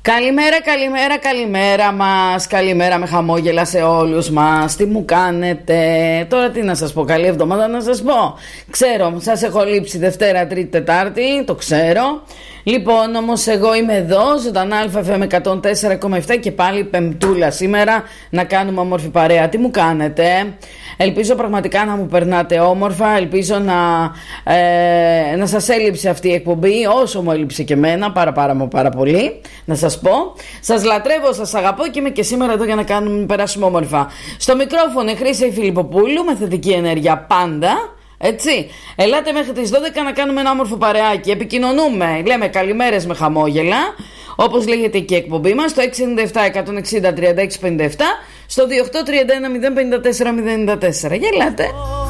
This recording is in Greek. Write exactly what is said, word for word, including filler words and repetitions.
Καλημέρα, καλημέρα, καλημέρα μας. Καλημέρα με χαμόγελα σε όλους μας. Τι μου κάνετε? Τώρα τι να σας πω, καλή εβδομάδα να σας πω. Ξέρω, σας έχω λείψει Δευτέρα, Τρίτη, Τετάρτη, το ξέρω. Λοιπόν, όμως εγώ είμαι εδώ, ζωντανά Αλφα Εφ Εμ εκατόν τέσσερα κόμμα επτά και πάλι Πεμπτούλα σήμερα να κάνουμε όμορφη παρέα. Τι μου κάνετε? Ελπίζω πραγματικά να μου περνάτε όμορφα, ελπίζω να, ε, να σας έλειψε αυτή η εκπομπή όσο μου έλειψε και εμένα, πάρα πάρα μου πάρα πολύ, να σας πω. Σας λατρεύω, σας αγαπώ και είμαι και σήμερα εδώ για να κάνουμε, περάσουμε όμορφα. Στο μικρόφωνο η Χρύσα η Φιλιπποπούλου με θετική ενέργεια πάντα. Έτσι, ελάτε μέχρι τις δώδεκα να κάνουμε ένα όμορφο παρεάκι. Επικοινωνούμε, λέμε καλημέρες με χαμόγελα, όπως λέγεται και η εκπομπή μας, στο έξι εννιά επτά εκατόν εξήντα τριάντα έξι πενήντα επτά, στο δύο οκτώ τρία ένα μηδέν πέντε τέσσερα μηδέν τέσσερα. Γελάτε.